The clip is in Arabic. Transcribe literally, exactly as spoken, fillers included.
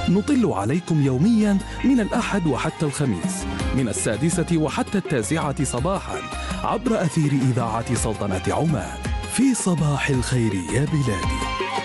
نطل عليكم يوميا من الأحد وحتى الخميس من السادسة وحتى التاسعة صباحا عبر أثير إذاعة سلطنة عمان. في صباح الخير يا بلادي.